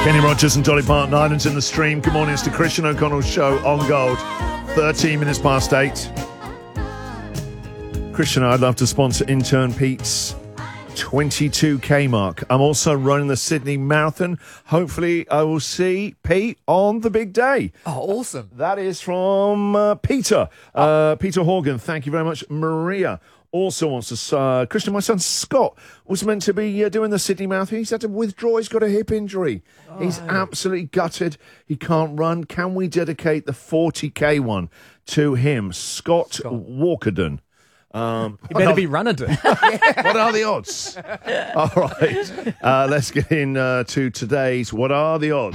Kenny Rogers and Dolly Parton Islands in the stream. Good morning, it's the Christian O'Connell Show on Gold. 13 minutes past 8. Christian, I'd love to sponsor intern Pete's 22k mark. I'm also running the Sydney Marathon. Hopefully I will see Pete on the big day. Oh, awesome. That is from Peter. Peter Horgan, thank you very much. Maria also wants to... Christian, my son Scott was meant to be doing the Sydney Marathon. He's had to withdraw. He's got a hip injury. Oh, he's absolutely gutted. He can't run. Can we dedicate the 40k one to him? Scott. Walkerden. You better be running to it. What are the odds? All right. Let's get in to today's What Are the Odds?